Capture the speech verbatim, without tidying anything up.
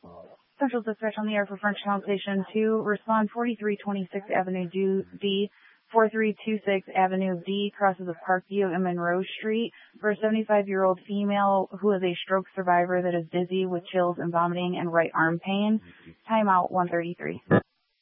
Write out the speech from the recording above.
Central Dispatch on the air for French Town Station two. Respond forty-three twenty-six Avenue D, forty-three twenty-six Avenue D, crosses of Parkview and Monroe Street, for a seventy-five-year-old female who is a stroke survivor that is dizzy with chills and vomiting and right arm pain. Timeout one thirty-three.